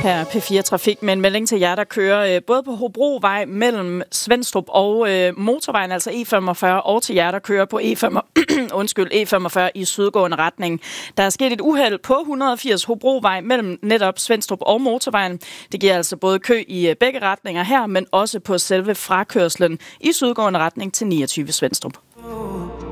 Her er P4 Trafik med en melding til jer, der kører både på Hobrovej mellem Svenstrup og motorvejen, altså E45, og til jer, der kører på E45 i sydgående retning. Der er sket et uheld på 180 Hobrovej mellem netop Svenstrup og motorvejen. Det giver altså både kø i begge retninger her, men også på selve frakørslen i sydgående retning til 29 Svenstrup.